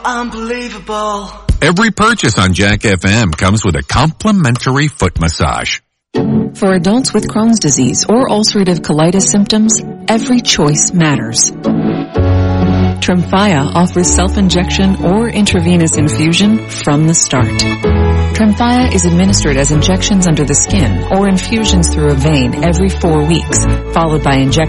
unbelievable. Every purchase on Jack FM comes with a complimentary foot massage. For adults with Crohn's disease or ulcerative colitis symptoms, every choice matters. Tremfya offers self-injection or intravenous infusion from the start. Tremfya is administered as injections under the skin or infusions through a vein every 4 weeks, followed by injections